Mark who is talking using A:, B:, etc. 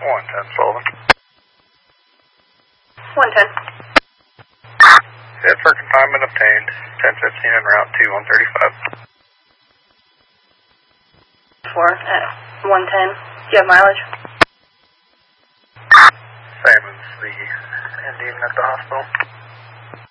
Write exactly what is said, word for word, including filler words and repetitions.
A: one ten, Sullivan.
B: one ten.
A: Yeah, for confinement obtained, ten fifteen en route to one thirty-five.
B: four at one ten. Do you have mileage?
A: Same as the Indian at the hospital.